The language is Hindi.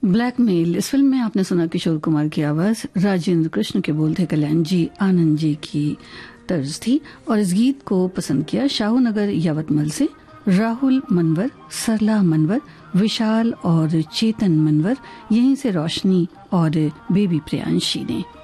ब्लैकमेल, इस फिल्म में आपने सुना किशोर कुमार की आवाज, राजेंद्र कृष्ण के बोल थे कल्याण जी आनंद जी की तर्ज थी। और इस गीत को पसंद किया शाहूनगर यवतमल से राहुल मनवर, सरला मनवर, विशाल और चेतन मनवर, यहीं से रोशनी और बेबी प्रियांशी ने।